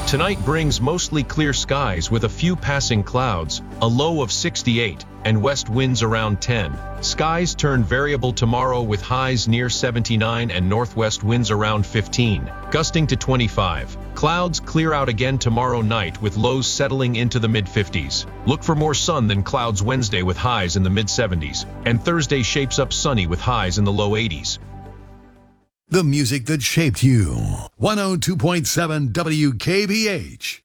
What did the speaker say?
Tonight brings mostly clear skies with a few passing clouds, a low of 68, and west winds around 10. Skies turn variable tomorrow with highs near 79 and northwest winds around 15, gusting to 25. Clouds clear out again tomorrow night with lows settling into the mid-50s. Look for more sun than clouds Wednesday with highs in the mid-70s, and Thursday shapes up sunny with highs in the low 80s. The music that shaped you. 102.7 WKBH.